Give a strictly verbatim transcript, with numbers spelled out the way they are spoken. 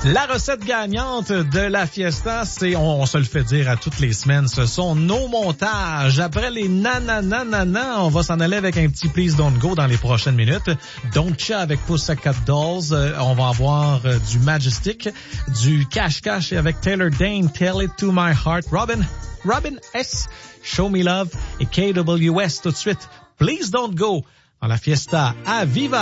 La recette gagnante de la fiesta, c'est, on, on se le fait dire à toutes les semaines, ce sont nos montages. Après les nanananana, on va s'en aller avec un petit Please Don't Go dans les prochaines minutes. Don't Cha avec Pussycat Dolls, euh, on va avoir euh, du Majestic, du Cash Cash avec Taylor Dane, Tell It To My Heart, Robin, Robin S, Show Me Love et K W S tout de suite. Please Don't Go dans la fiesta à Viva.